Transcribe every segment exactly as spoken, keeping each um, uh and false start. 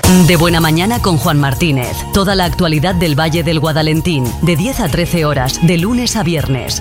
De Buena Mañana con Juan Martínez. Toda la actualidad del Valle del Guadalentín, de diez a trece horas, de lunes a viernes.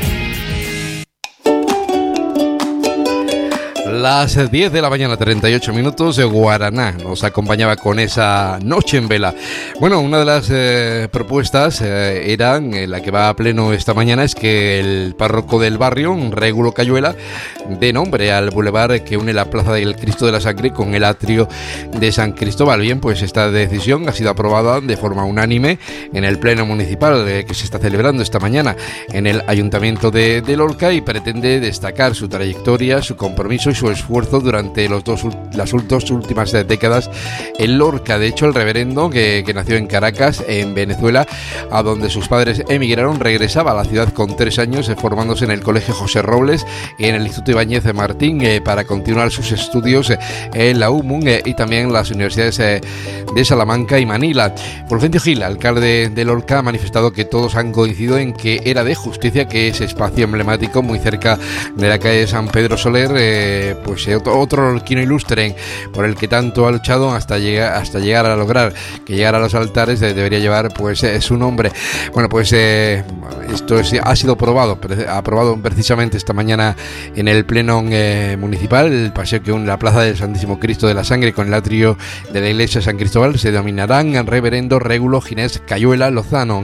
Las diez de la mañana, treinta y ocho minutos, de Guaraná nos acompañaba con esa noche en vela. Bueno, una de las eh, propuestas eh, era, eh, la que va a pleno esta mañana, es que el párroco del barrio, Régulo Cayuela, dé nombre al bulevar que une la Plaza del Cristo de la Sangre con el atrio de San Cristóbal. Bien, pues esta decisión ha sido aprobada de forma unánime en el pleno municipal eh, que se está celebrando esta mañana en el Ayuntamiento de, de Lorca, y pretende destacar su trayectoria, su compromiso y su esfuerzo durante los dos, las dos últimas décadas en Lorca. De hecho, el reverendo, que, que nació en Caracas, en Venezuela, a donde sus padres emigraron, regresaba a la ciudad con tres años, eh, formándose en el Colegio José Robles y en el Instituto Ibáñez de Martín, eh, para continuar sus estudios eh, en la U M U eh, y también en las universidades eh, de Salamanca y Manila. Fulgencio Gil, alcalde de Lorca, ha manifestado que todos han coincidido en que era de justicia que ese espacio emblemático, muy cerca de la calle San Pedro Soler, eh, pues otro, otro lorquino ilustre por el que tanto ha luchado hasta llegar hasta llegar a lograr que llegara a los altares, eh, debería llevar pues eh, su nombre. Bueno, pues eh, esto es, ha sido aprobado aprobado precisamente esta mañana en el pleno eh, municipal. El paseo que une la Plaza del Santísimo Cristo de la Sangre con el atrio de la Iglesia San Cristóbal se denominarán Reverendo Régulo Ginés Cayuela Lozano.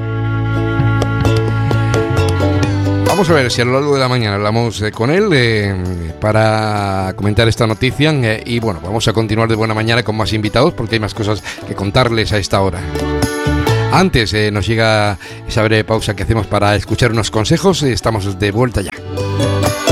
Vamos a ver si a lo largo de la mañana hablamos eh, con él eh, para comentar esta noticia, eh, y bueno, vamos a continuar de Buena Mañana con más invitados porque hay más cosas que contarles a esta hora. Antes eh, nos llega esa breve pausa que hacemos para escuchar unos consejos. Estamos de vuelta ya.